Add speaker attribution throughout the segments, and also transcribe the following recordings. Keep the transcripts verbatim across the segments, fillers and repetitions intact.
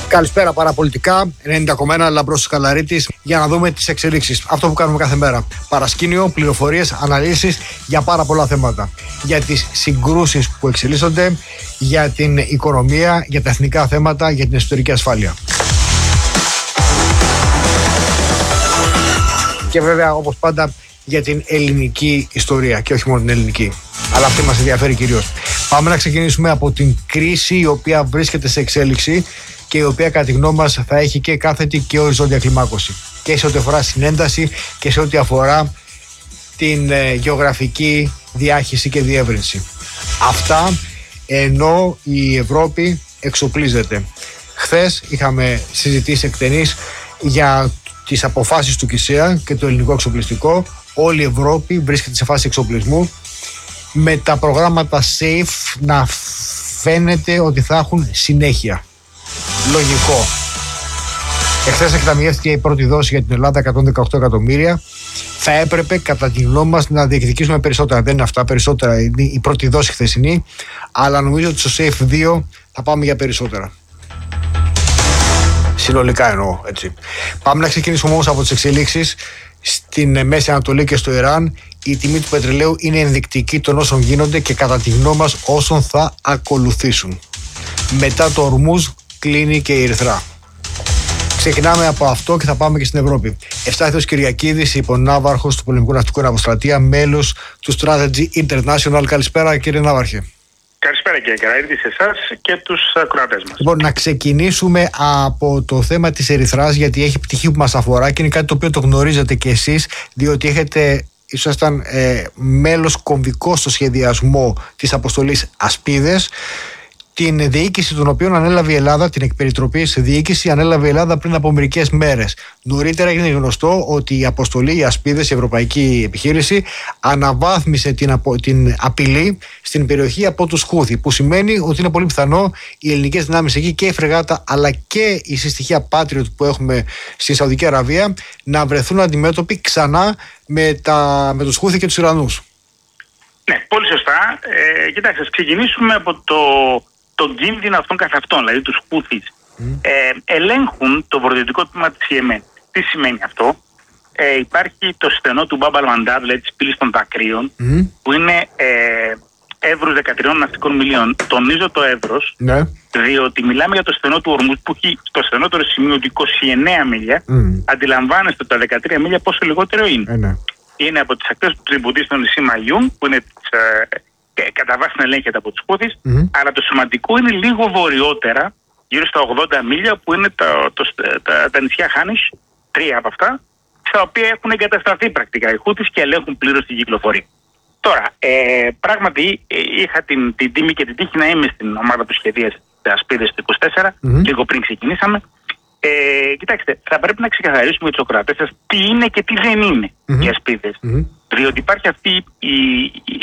Speaker 1: Καλησπέρα παραπολιτικά, ενενήντα κόμμα ένα Λαμπρός Σκαλαρίτης, για να δούμε τις εξελίξεις. Αυτό που κάνουμε κάθε μέρα. Παρασκήνιο, πληροφορίες, αναλύσεις για πάρα πολλά θέματα. Για τις συγκρούσεις που εξελίσσονται, για την οικονομία, για τα εθνικά θέματα, για την εσωτερική ασφάλεια. Και βέβαια, όπως πάντα, για την ελληνική ιστορία και όχι μόνο την ελληνική. Αλλά αυτή μας ενδιαφέρει κυρίως. Πάμε να ξεκινήσουμε από την κρίση η οποία βρίσκεται σε εξέλιξη και η οποία κατά τη γνώμη μας θα έχει και κάθετη και οριζόντια κλιμάκωση. Και σε ό,τι αφορά συνένταση και σε ό,τι αφορά την ε, γεωγραφική διάχυση και διεύρυνση. Αυτά ενώ η Ευρώπη εξοπλίζεται. Χθες είχαμε συζητήσει εκτενείς για τις αποφάσεις του ΚΙΣΕΑ και το ελληνικό εξοπλιστικό. Όλη η Ευρώπη βρίσκεται σε φάση εξοπλισμού, με τα προγράμματα SAFE να φαίνεται ότι θα έχουν συνέχεια. Λογικό. Εχθές εκταμιεύτηκε η πρώτη δόση για την Ελλάδα, εκατόν δεκαοκτώ εκατομμύρια. Θα έπρεπε κατά τη γνώμη μας να διεκδικήσουμε περισσότερα. Δεν είναι αυτά, περισσότερα είναι η πρώτη δόση χθεσινή, αλλά νομίζω ότι στο SAFE δύο θα πάμε για περισσότερα. Συνολικά εννοώ, έτσι. Πάμε να ξεκινήσουμε όμως από τις εξελίξεις στην Μέση Ανατολή και στο Ιράν. Η τιμή του πετρελαίου είναι ενδεικτική των όσων γίνονται και κατά τη γνώμη μας όσων θα ακολουθήσουν. Μετά το Ορμούζ κλείνει και η Ερυθρά. Ξεκινάμε από αυτό και θα πάμε και στην Ευρώπη. Ευστάθιος Κυριακίδης, υπονάβαρχος του Πολεμικού Ναυτικού Αποστρατεία, μέλος του Strategy International. Καλησπέρα, κύριε Ναύαρχε.
Speaker 2: Καλησπέρα, κύριε Καραΐδη, σε εσάς και τους ακροατές μας.
Speaker 1: Λοιπόν, να ξεκινήσουμε από το θέμα της Ερυθράς, γιατί έχει πτυχή που μας αφορά και είναι κάτι το οποίο το γνωρίζετε κι εσείς, διότι έχετε ήσασταν ε, μέλος κομβικό στο σχεδιασμό της αποστολής Ασπίδες, την διοίκηση των οποίων ανέλαβε η Ελλάδα, την εκπεριτροπής διοίκηση ανέλαβε η Ελλάδα πριν από μερικές μέρες. Νωρίτερα έγινε γνωστό ότι η αποστολή, οι Ασπίδες, η ευρωπαϊκή επιχείρηση, αναβάθμισε την, απο, την απειλή στην περιοχή από τους Χούθι, που σημαίνει ότι είναι πολύ πιθανό οι ελληνικές δυνάμεις εκεί και η φρεγάτα αλλά και η συστοιχεία Patriot που έχουμε στη Σαουδική Αραβία να βρεθούν αντιμέτωποι ξανά με, τα, με τους Χούθι και τους Ιρανούς.
Speaker 2: Ναι, πολύ σωστά. Ε, κοιτάξτε, ας ξεκινήσουμε από το τον κίνδυνο αυτών καθ' αυτών, δηλαδή τους Χούθις, mm. ε, ελέγχουν το βορειοδυτικό τμήμα της Ιεμένη. Τι σημαίνει αυτό? Ε, υπάρχει το στενό του Μπαμπ αλ-Μαντάβ, δηλαδή της πύλης των Δακρύων, mm. που είναι ε, εύρους δεκατρία ναυτικών μιλίων. Τονίζω το εύρος, mm. διότι μιλάμε για το στενό του Ορμούζ που έχει στο στενότερο σημείο είκοσι εννέα μίλια. Mm. Αντιλαμβάνεστε τα δεκατρία μίλια πόσο λιγότερο είναι. Mm. Είναι από τις ακτές του Τριμπουντή στο νησί Μαγιούν, που είναι της, ε, κατά βάση ελέγχεται από τους Χούθις, mm-hmm. αλλά το σημαντικό είναι λίγο βορειότερα, γύρω στα ογδόντα μίλια, που είναι το, το, το, τα, τα νησιά Χάνις, τρία από αυτά, στα οποία έχουν εγκατασταθεί πρακτικά οι Χούθις και ελέγχουν πλήρως την κυκλοφορία. Τώρα, ε, πράγματι είχα την, την τιμή και την τύχη να είμαι στην ομάδα που σχεδίασε τις Ασπίδες του είκοσι τέσσερα, mm-hmm. λίγο πριν ξεκινήσαμε. Ε, κοιτάξτε, θα πρέπει να ξεκαθαρίσουμε για τους ακροατές σας τι είναι και τι δεν είναι mm-hmm. οι Ασπίδες. Mm-hmm. Διότι υπάρχει αυτή η, η, η,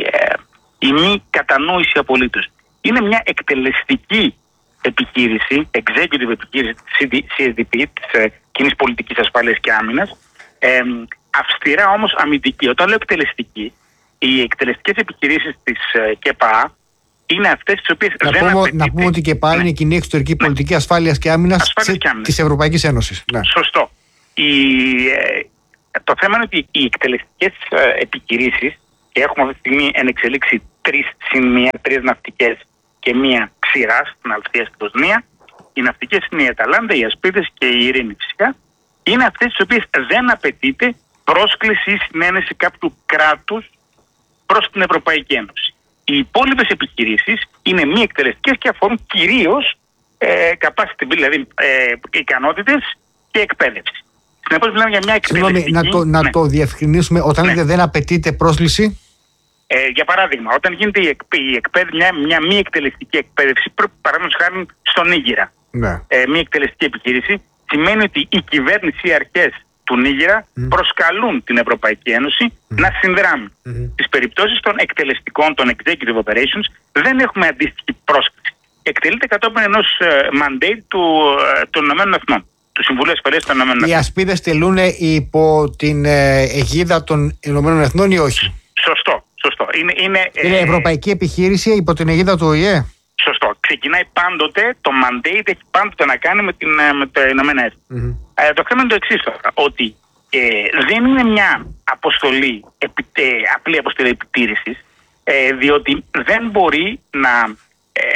Speaker 2: η μη κατανόηση απολύτως. Είναι μια εκτελεστική επιχείρηση, executive επιχείρηση της σι ες ντι πι, της Κοινής Πολιτικής Ασφάλειας και Άμυνας, ε, αυστηρά όμως αμυντική. Όταν λέω εκτελεστική, οι εκτελεστικές επιχειρήσεις της ε, ΚΕΠΑ είναι αυτές τις οποίες
Speaker 1: να
Speaker 2: δεν
Speaker 1: πούμε,
Speaker 2: απαιτείται.
Speaker 1: Να πούμε ότι η ΚΕΠΑ ναι. είναι η Κοινή Εξωτερική ναι. Πολιτική Ασφάλειας και Άμυνας της Ευρωπαϊκής Ένωσης. Ναι.
Speaker 2: Σωστό. Η, ε, το θέμα είναι ότι οι εκτελεστικές ε, επιχειρήσεις, και έχουμε αυτή τη στιγμή εν εξελίξει τρεις συν μία, τρεις ναυτικές και μία ξηρά στην Αλθεία στην Βοσνία. Οι ναυτικές είναι η Αταλάντα, οι Ασπίδες και η Ειρήνη φυσικά. Είναι αυτές τις οποίες δεν απαιτείται πρόσκληση ή συνένεση κάποιου κράτους προς την Ευρωπαϊκή Ένωση. Οι υπόλοιπες επιχειρήσεις είναι μη εκτελεστικές και αφορούν κυρίως ε, capacity, δηλαδή ε, ικανότητες και εκπαίδευση. Συνεπώς μιλάμε για μια εκτελεστική...
Speaker 1: Συγγνώμη, να το, να
Speaker 2: ναι.
Speaker 1: το διευκρινίσουμε. Όταν ναι. δεν απαιτείται πρόσκληση...
Speaker 2: Ε, για παράδειγμα, όταν γίνεται η εκπαίδευση, η εκπαίδευση μια, μια μη εκτελεστική εκπαίδευση, παραδείγματος χάρη στον Νίγηρα, ναι. ε, μη εκτελεστική επιχείρηση, σημαίνει ότι η κυβέρνηση ή οι αρχές του Νίγηρα mm. προσκαλούν την Ευρωπαϊκή Ένωση mm. να συνδράμει. Mm. Στις περιπτώσεις των εκτελεστικών, των executive operations, δεν έχουμε αντίστοιχη πρόσκληση. Εκτελείται κατόπιν ενός uh, mandate του, uh, των Ηνωμένων Εθνών, του Συμβουλίου Ασφαλείας των Ηνωμένων Εθνών.
Speaker 1: Οι Ασπίδες τελούν υπό την ε, αιγίδα των Ηνωμένων Εθνών ή όχι?
Speaker 2: Σωστό. Σωστό. Είναι, είναι,
Speaker 1: είναι
Speaker 2: ε,
Speaker 1: ευρωπαϊκή επιχείρηση υπό την αιγίδα του Ο Η Ε.
Speaker 2: Σωστό. ξεκινάει πάντοτε, το mandate έχει πάντοτε να κάνει με, την, με τα Ηνωμένα Έθνη. Mm-hmm. Ε, το θέμα είναι το εξής τώρα, ότι ε, δεν είναι μια αποστολή, επι, ε, απλή αποστολή επιτήρησης, ε, διότι δεν μπορεί να ε,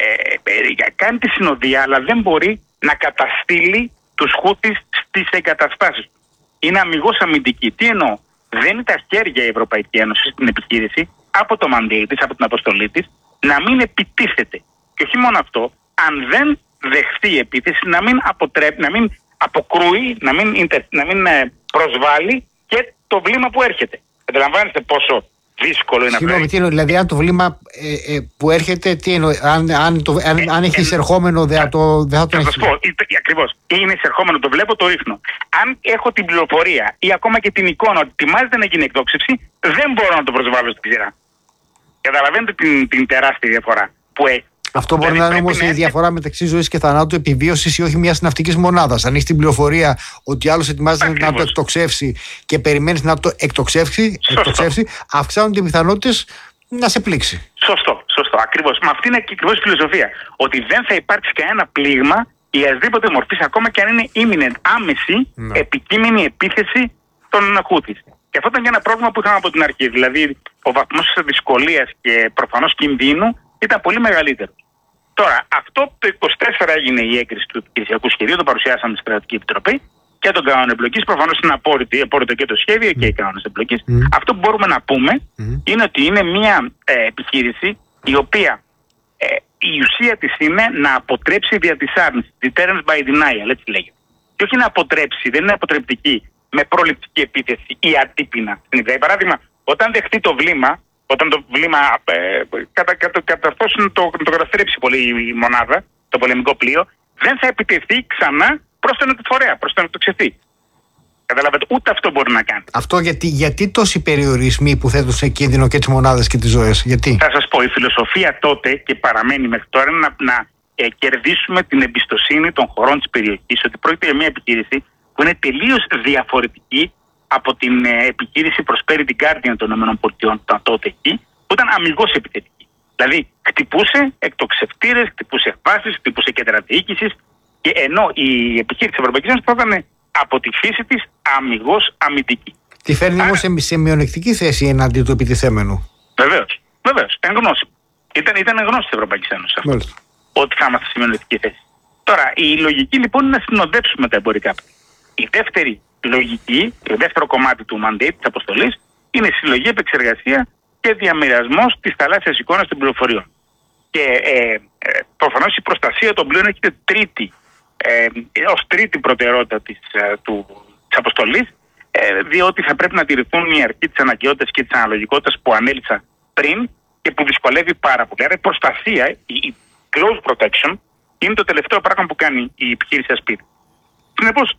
Speaker 2: ε, κάνει τη συνοδεία, αλλά δεν μπορεί να καταστήλει τους Χούθις στις εγκαταστάσεις του. Είναι αμιγώς αμυντική. Τι εννοώ? Δεν είναι τα χέρια η Ευρωπαϊκή Ένωση στην επιχείρηση, από το mandate της, από την αποστολή της, να μην επιτίθεται. Και όχι μόνο αυτό, αν δεν δεχθεί η επίθεση, να μην αποτρέπει, να μην αποκρούει, να μην, να μην προσβάλλει και το βλήμα που έρχεται. Καταλαβαίνετε πόσο δύσκολο είναι αυτό.
Speaker 1: Συγγνώμη, τι εννοώ, δηλαδή αν το βλήμα ε, ε, που έρχεται, τι εννοώ, αν, αν, το, αν, ε, αν έχει ε, εισερχόμενο, δεν θα το έχει.
Speaker 2: Θα σας πω, ακριβώς, είναι εισερχόμενο, το βλέπω, το ρίχνω. Αν έχω την πληροφορία ή ακόμα και την εικόνα ότι ετοιμάζεται να γίνει εκτόξευση, δεν μπορώ να το προσβάλλω στην ξηρά. Καταλαβαίνετε την, την τεράστια διαφορά που έχει.
Speaker 1: Αυτό μπορεί δηλαδή, να είναι όμως η διαφορά μεταξύ ζωής και θανάτου, επιβίωσης ή όχι μιας ναυτικής μονάδας. Αν έχεις την πληροφορία ότι άλλος ετοιμάζεται Ακριβώς. να το εκτοξεύσει και περιμένεις να το εκτοξεύσει, εκτοξεύσει αυξάνονται οι πιθανότητες να σε πλήξει.
Speaker 2: Σωστό, σωστό. Ακριβώς. Μα αυτή είναι ακριβώς η φιλοσοφία. Ότι δεν θα υπάρξει κανένα πλήγμα ή ασδήποτε μορφή, ακόμα και αν είναι imminent, άμεση, ναι. επικείμενη επίθεση των Χούθις. Και αυτό ήταν και ένα πρόβλημα που είχαμε από την αρχή. Δηλαδή, ο βαθμός δυσκολίας και προφανώς κινδύνου ήταν πολύ μεγαλύτερο. Τώρα, αυτό το είκοσι τέσσερα έγινε η έγκριση του επιχειρησιακού σχεδίου, το παρουσιάσαμε στη Στρατιωτική Επιτροπή και τον κανόνα εμπλοκής. Προφανώς είναι απόρριτο, απόρριτο και το σχέδιο mm. και οι κανόνες εμπλοκής. Mm. Αυτό που μπορούμε να πούμε mm. είναι ότι είναι μια ε, επιχείρηση η οποία ε, η ουσία της είναι να αποτρέψει δια της άρνησης. Deterrence by denial, έτσι λέγεται. Και όχι να αποτρέψει, δεν είναι αποτρεπτική με προληπτική επίθεση ή ατύπινα. Για παράδειγμα, όταν δεχτεί το βλήμα, όταν το βλήμα ε, κατά, κατά, κατά να το, το καταστρέψει πολύ η μονάδα, το πολεμικό πλοίο, δεν θα επιτεθεί ξανά προς τον επιφορέα, προς τον εκτοξευτή. Καταλαβαίνετε, ούτε αυτό μπορεί να κάνει.
Speaker 1: Αυτό γιατί, γιατί τόσοι περιορισμοί που θέτουν σε κίνδυνο και τις μονάδες και τις ζωές, γιατί?
Speaker 2: Θα σας πω, η φιλοσοφία τότε και παραμένει μέχρι τώρα είναι να, να ε, κερδίσουμε την εμπιστοσύνη των χωρών της περιοχής, ότι πρόκειται για μια επιχείρηση που είναι τελείως διαφορετική από την ε, επιχείρηση Prosperity Guardian των ΗΠΑ τότε εκεί, που ήταν αμιγώς επιθετική. Δηλαδή, χτυπούσε εκτοξευτήρες, χτυπούσε βάσεις, χτυπούσε κέντρα διοίκησης, και ενώ η επιχείρηση της Ευρωπαϊκής Ένωσης θα ήταν από τη φύση της αμιγώς αμυντική.
Speaker 1: Τη φέρνει όμως σε, σε μειονεκτική θέση εναντί του επιτιθέμενου.
Speaker 2: Βεβαίως, βεβαίως, εν γνώση. Ήταν, ήταν εν γνώση της Ευρωπαϊκής Ένωσης αυτό. Μάλιστα. Ότι θα είμαστε σε μειονεκτική θέση. Τώρα, η λογική λοιπόν είναι να συνοδέψουμε τα εμπορικά πλοία. Η δεύτερη λογική, το δεύτερο κομμάτι του mandate της αποστολής είναι η συλλογή, επεξεργασία και διαμοιρασμός της θαλάσσιας εικόνας των πληροφοριών. Και ε, ε, προφανώς η προστασία των πλοίων έχει τρίτη, ε, ως τρίτη προτεραιότητα της, ε, του, της αποστολής, ε, διότι θα πρέπει να τηρηθούν η αρχή της αναγκαιότητας και της αναλογικότητας που ανέλησα πριν και που δυσκολεύει πάρα πολύ. Άρα η προστασία, η, η close protection, είναι το τελευταίο πράγμα που κάνει η επιχείρηση Ασπίδη. Συνεπώς,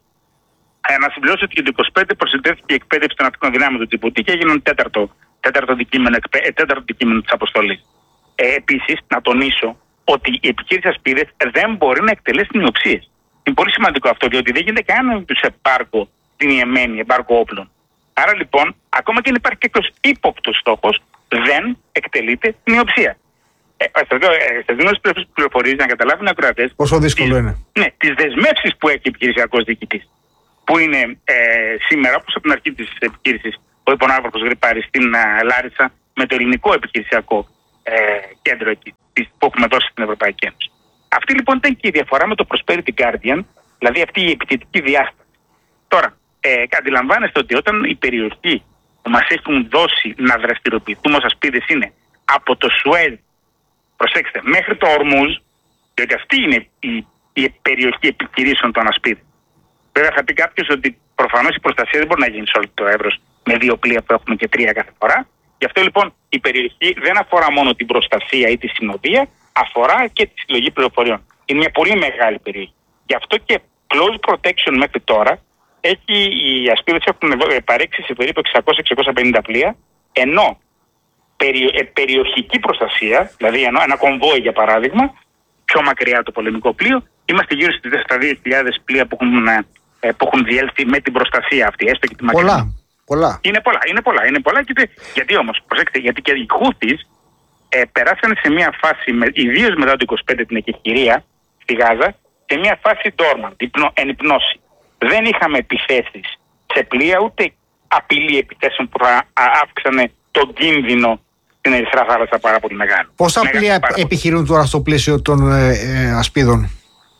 Speaker 2: ε, να συμπληρώσω ότι το είκοσι πέντε προσυντέθηκε η εκπαίδευση των ναυτικών δυνάμεων του Τζιμπούτι και έγινε τέταρτο, τέταρτο αντικείμενο, τέταρτο αντικείμενο της αποστολής. Ε, επίσης, να τονίσω ότι η επιχείρηση Ασπίδες δεν μπορεί να εκτελέσει νιοψίες. Είναι πολύ σημαντικό αυτό, διότι δεν γίνεται κανένα του εμπάργκο στην Ιεμένη, εμπάργκο όπλων. Άρα λοιπόν, ακόμα και αν υπάρχει κάποιος ύποπτος στόχος, δεν εκτελείται νιοψία. Ε, Σας δίνω τις πληροφορίες να καταλάβουν οι ακροατές.
Speaker 1: Πόσο δύσκολο είναι.
Speaker 2: Ναι, τις δεσμεύσεις που έχει ο επιχειρησιακός διοικητής. Που είναι ε, σήμερα, όπως από την αρχή της επιχείρησης, ο υπονάβροχος Γρυπάρης στην ε, Λάρισα, με το ελληνικό επιχειρησιακό ε, κέντρο εκεί, που έχουμε δώσει στην Ευρωπαϊκή Ένωση. Αυτή λοιπόν ήταν και η διαφορά με το Prosperity Guardian, δηλαδή αυτή η επιθετική διάσταση. Τώρα, ε, αντιλαμβάνεστε ότι όταν η περιοχή που μας έχουν δώσει να δραστηριοποιηθούμε ως Ασπίδες είναι από το Σουέζ, προσέξτε, μέχρι το Ορμούζ, διότι αυτή είναι η, η περιοχή επιχειρήσεων των Ασπίδων. Βέβαια θα πει κάποιος ότι προφανώς η προστασία δεν μπορεί να γίνει σε όλο το εύρος με δύο πλοία που έχουμε και τρία κάθε φορά. Γι' αυτό λοιπόν η περιοχή δεν αφορά μόνο την προστασία ή τη συνοδεία, αφορά και τη συλλογή πληροφοριών. Είναι μια πολύ μεγάλη περιοχή. Γι' αυτό και close protection μέχρι τώρα έχει, οι Ασπίδες έχουν παρέξει σε περίπου εξακόσια με εξακόσια πενήντα πλοία, ενώ περι, ε, περιοχική προστασία, δηλαδή ενώ ένα κομβόι για παράδειγμα, πιο μακριά το πολεμικό πλοίο, είμαστε γύρω στα δύο χιλιάδες πλοία που έχουν, ε, που έχουν διέλθει με την προστασία αυτή, έστω και τη μακριά.
Speaker 1: Πολλά. Πολλά.
Speaker 2: Είναι πολλά, είναι πολλά, είναι πολλά. Γιατί, γιατί όμως, προσέξτε, γιατί και οι Χούθις ε, περάσανε σε μια φάση, ιδίως μετά το είκοσι πέντε την εκεχηρία στη Γάζα, σε μια φάση dormant, εν υπνώση. Δεν είχαμε επιθέσεις σε πλοία, ούτε απειλή επιθέσεων που θα αύξανε τον κίνδυνο στην Ερυθρά Θάλασσα πάρα πολύ μεγάλο.
Speaker 1: Πόσα πλοία επιχειρούν τώρα στο πλαίσιο των ε, ε, ασπίδων?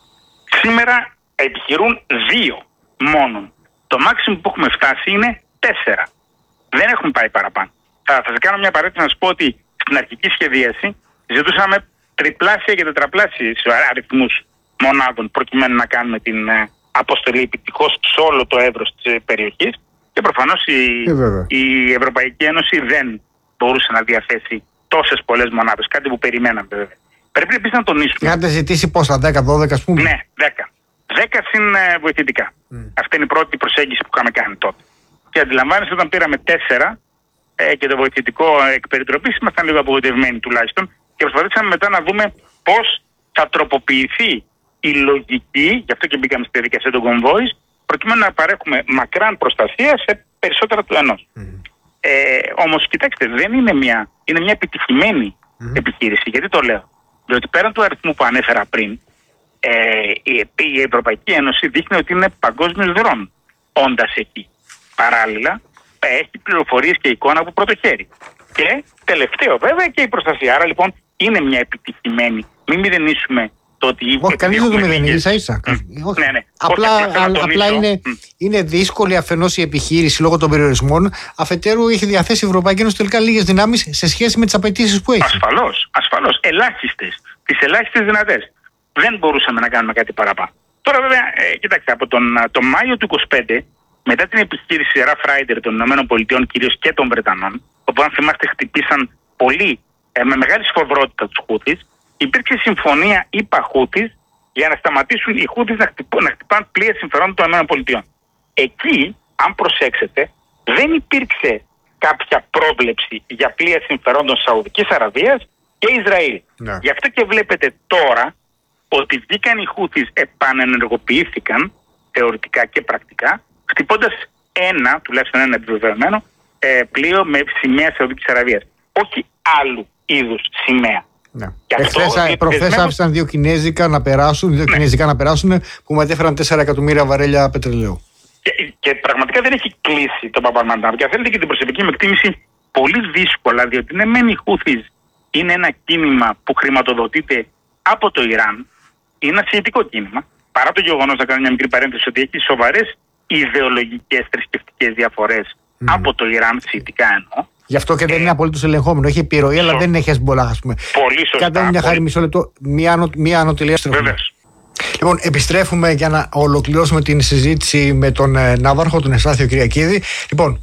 Speaker 2: Σήμερα επιχειρούν δύο μόνο. Το μάξιμο που έχουμε φτάσει είναι τέσσερα. Δεν έχουν πάει παραπάνω. Θα, θα σας κάνω μια παρέτηση να σας πω ότι στην αρχική σχεδίαση ζητούσαμε τριπλάσια και τετραπλάσιες αριθμούς μονάδων προκειμένου να κάνουμε την ε, αποστολή επιτυχώς σε όλο το εύρος της ε, περιοχής, και προφανώς η,
Speaker 1: ε,
Speaker 2: η Ευρωπαϊκή Ένωση δεν μπορούσε να διαθέσει τόσες πολλές μονάδες, κάτι που περιμέναμε βέβαια. Πρέπει επίσης να τονίσουμε.
Speaker 1: Είχατε ζητήσει πόσα, δέκα δώδεκα ας πούμε?
Speaker 2: Ναι, δέκα. δέκα συν ε, βοηθητικά. Mm. Αυτή είναι η πρώτη προσέγγιση που είχαμε κάνει τότε. Και αντιλαμβάνεστε, όταν πήραμε τέσσερα ε, και το βοηθητικό εκ περιτροπής, ήμασταν λίγο απογοητευμένοι τουλάχιστον, και προσπαθήσαμε μετά να δούμε πώς θα τροποποιηθεί η λογική, γι' αυτό και μπήκαμε στη διαδικασία των convoys, προκειμένου να παρέχουμε μακράν προστασία σε περισσότερα του ενός. Mm. Ε, όμως, κοιτάξτε, δεν είναι μια, είναι μια επιτυχημένη mm. επιχείρηση. Γιατί το λέω? Διότι πέραν του αριθμού που ανέφερα πριν, ε, η, η Ευρωπαϊκή Ένωση δείχνει ότι είναι παγκόσμιος δρόμος όντας εκεί. Παράλληλα, έχει πληροφορίες και εικόνα από πρώτο χέρι. Και τελευταίο βέβαια και η προστασία. Άρα λοιπόν είναι μια επιτυχημένη. Μην μηδενίσουμε το ότι.
Speaker 1: Όχι, κανείς δεν το μηδενίζει, ίσα ίσα.
Speaker 2: Mm. Ναι, ναι.
Speaker 1: Απλά, α, απλά είναι, mm. είναι δύσκολη αφενός η επιχείρηση λόγω των περιορισμών. Αφετέρου, έχει διαθέσει η Ευρωπαϊκή Ένωση τελικά λίγες δυνάμεις σε σχέση με τις απαιτήσεις που έχει.
Speaker 2: Ασφαλώς, ασφαλώς. Ελάχιστες. Τις ελάχιστες δυνατές. Δεν μπορούσαμε να κάνουμε κάτι παραπάνω. Τώρα, βέβαια, ε, κοιτάξτε, από τον το Μάιο του είκοσι πέντε, μετά την επιχείρηση Rough Rider των ΗΠΑ, κυρίως και των Βρετανών, όπου αν θυμάστε χτυπήσαν πολύ ε, με μεγάλη σφοδρότητα τους Χούθις, υπήρξε συμφωνία ΙΠΑ-Χούθις για να σταματήσουν οι Χούθις να, χτυπ, να χτυπάνε πλοία συμφερόντων των ΗΠΑ. Εκεί, αν προσέξετε, δεν υπήρξε κάποια πρόβλεψη για πλοία συμφερόντων Σαουδικής Αραβίας και Ισραήλ. Ναι. Γι' αυτό και βλέπετε τώρα ότι βγήκαν οι Χούθις, επανενεργοποιήθηκαν θεωρητικά και πρακτικά, χτυπώντας ένα, τουλάχιστον ένα επιβεβαιωμένο, ε, πλοίο με σημαία Σαουδικής Αραβίας. Όχι άλλου είδους σημαία.
Speaker 1: Ναι. Εχθές, προχθές άφησαν δύο Κινέζικα να περάσουν, δύο ναι. Κινέζικα να περάσουν που μετέφεραν τέσσερα εκατομμύρια βαρέλια πετρελαίου.
Speaker 2: Και, και πραγματικά δεν έχει κλείσει το Μπαμπαλμαντάμ. Και αν θέλετε και την προσωπική μου εκτίμηση, πολύ δύσκολα, διότι ναι, μεν οι Χούθις είναι ένα κίνημα που χρηματοδοτείται από το Ιράν, είναι ένα σιητικό κίνημα. Παρά το γεγονός, να κάνω μια μικρή παρένθεση, ότι έχει σοβαρές ιδεολογικές θρησκευτικές διαφορές mm. από το Ιράν, σιητικά εννοώ.
Speaker 1: Γι' αυτό και ε, δεν είναι απολύτως ελεγχόμενο. Έχει επιρροή, σω... αλλά δεν έχει Hezbollah, ας πούμε.
Speaker 2: Πολύ σωστά.
Speaker 1: Κατά μια χάρη, μισό λεπτό, μια, ανω... μια ανωτελεία στρέφουμε.
Speaker 2: Βεβαίως.
Speaker 1: Λοιπόν, επιστρέφουμε για να ολοκληρώσουμε την συζήτηση με τον ε, Ναύαρχο, τον Ευστάθιο Κυριακίδη. Λοιπόν.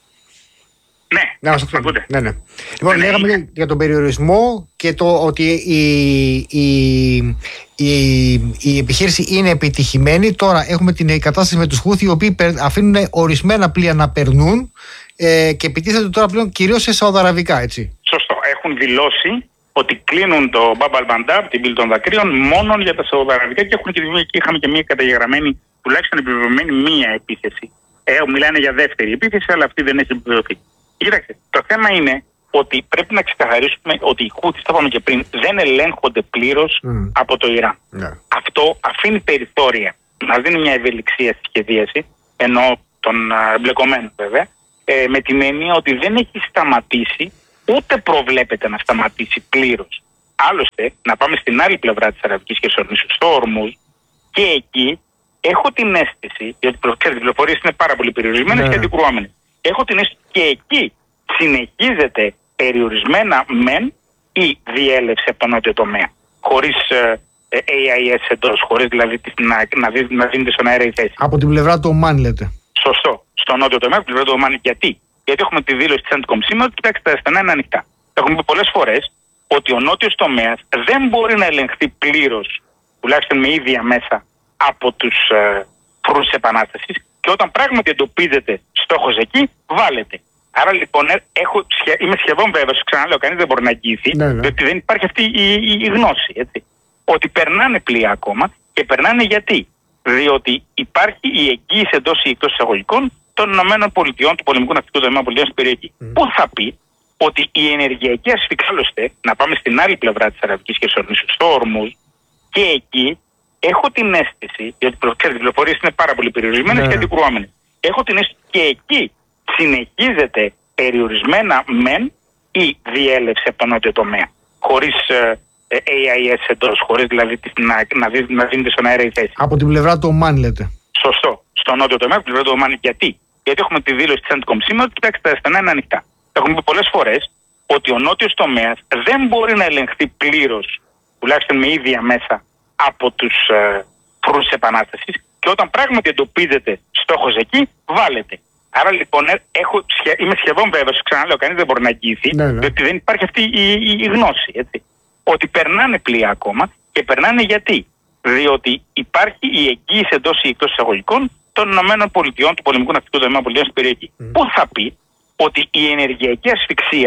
Speaker 2: Ναι,
Speaker 1: να μας ακούτε. Ναι, ναι. Λοιπόν, ναι, λέγαμε ναι. για τον περιορισμό και το ότι η, η, η, η επιχείρηση είναι επιτυχημένη. Τώρα έχουμε την κατάσταση με τους Χούθι, οι οποίοι αφήνουν ορισμένα πλοία να περνούν ε, και επιτίθεται τώρα πλέον κυρίως σε σαουδαραβικά, έτσι.
Speaker 2: Σωστό. Έχουν δηλώσει ότι κλείνουν το Μπαμπ Αλ-Μαντάμ, την πύλη των δακρύων, μόνο για τα σαουδαραβικά, και, έχουν και, και είχαμε και μία καταγεγραμμένη, τουλάχιστον επιβεβαιωμένη μία επίθεση. Ε, μιλάνε για δεύτερη επίθεση, αλλά αυτή δεν έχει επιβεβαιωθεί. Κοίταξε, το θέμα είναι ότι πρέπει να ξεκαθαρίσουμε ότι οι Χούθις, το είπαμε και πριν, δεν ελέγχονται πλήρως mm. από το Ιράν. Yeah. Αυτό αφήνει περιθώρια, μας δίνει μια ευελιξία στη σχεδίαση, ενώ των εμπλεκομένων βέβαια, ε, με την έννοια ότι δεν έχει σταματήσει, ούτε προβλέπεται να σταματήσει πλήρως. Άλλωστε, να πάμε στην άλλη πλευρά της Αραβικής Χερσονήσου, στο Ορμούζ, και εκεί έχω την αίσθηση, διότι οι πληροφορίες είναι πάρα πολύ περιορισμένες yeah. και αντικρουόμενες. Έχω την αίσθηση και εκεί συνεχίζεται περιορισμένα μεν η διέλευση από τον νότιο τομέα. Χωρίς ε, έι άι ες εντός, χωρίς δηλαδή να, να, να δίνεται στον αέρα η θέση.
Speaker 1: Από την πλευρά του Ομάν λέτε.
Speaker 2: Σωστό. Στον νότιο τομέα, από την πλευρά του Ομάν. Γιατί? Γιατί έχουμε τη δήλωση της Centcom σήμερα ότι κοιτάξτε, τα στενά είναι ανοιχτά. Έχουμε πει πολλές φορές ότι ο νότιος τομέας δεν μπορεί να ελεγχθεί πλήρως, τουλάχιστον με ίδια μέσα, από τους ε, φρούς της Επανάστασης, και όταν πράγματι εντοπίζεται στόχος εκεί, βάλετε. Άρα λοιπόν έχω, είμαι σχεδόν βέβαιος, ξαναλέω, κανείς δεν μπορεί να αγγίθει, ναι, ναι. διότι δεν υπάρχει αυτή η, η, η γνώση. Έτσι. Ότι περνάνε πλοία ακόμα, και περνάνε γιατί? Διότι υπάρχει η εγγύηση εντός ή εκτός εισαγωγικών των ΗΠΑ, του πολεμικού ναυτικού των ΗΠΑ στην περιοχή. Mm. Που θα πει ότι η ενεργειακή ασφυξία, άλλωστε, να πάμε στην άλλη πλευρά της Αραβικής Χερσονήσου, στο Ορμούζ, και εκεί έχω την αίσθηση, γιατί οι πληροφορίες είναι πάρα πολύ περιορισμένες
Speaker 1: ναι.
Speaker 2: και αντικρουόμενες. Έχω την αίσθηση και εκεί συνεχίζεται περιορισμένα μεν η διέλευση από τον νότιο τομέα. Χωρίς ε, έι άι ες εντός, χωρίς δηλαδή να, να, δι, να δίνεται στον αέρα η θέση.
Speaker 1: Από την πλευρά του Ομάν, λέτε.
Speaker 2: Σωστό. Στο νότιο τομέα, από την πλευρά του Ομάν. Γιατί? Γιατί έχουμε τη δήλωση της Centcom σήμερα ότι κοιτάξτε, τα στενά είναι ανοιχτά. Έχουμε πει πολλές φορές ότι ο νότιος τομέας δεν μπορεί να ελεγχθεί πλήρως, τουλάχιστον με ίδια μέσα, από τους ε, φρούς της Επανάστασης, και όταν πράγματι εντοπίζεται στόχος εκεί, βάλετε. Άρα λοιπόν έχω, είμαι σχεδόν βέβαιος, ξαναλέω, κανείς δεν μπορεί να αγγίθει,
Speaker 1: ναι, ναι.
Speaker 2: διότι δεν υπάρχει αυτή η, η, η γνώση. Έτσι. Ότι περνάνε πλοία ακόμα, και περνάνε γιατί? Διότι υπάρχει η εγγύηση εντός ή εκτός εισαγωγικών των ΗΠΑ, του πολεμικού ναυτικού των ΗΠΑ στην περιοχή. Mm. Που θα πει ότι η ενεργειακή ασφυξία